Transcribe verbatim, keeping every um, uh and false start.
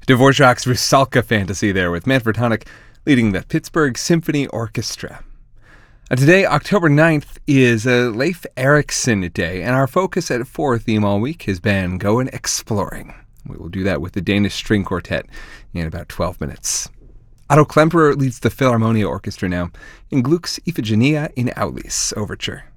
Dvorak's Rusalka Fantasy there with Manfred Honeck leading the Pittsburgh Symphony Orchestra. Uh, today, October ninth, is uh, Leif Erikson Day, and our focus at four theme all week has been going exploring. We will do that with the Danish String Quartet in about twelve minutes. Otto Klemperer leads the Philharmonia Orchestra now in Gluck's Iphigenia in Aulis Overture.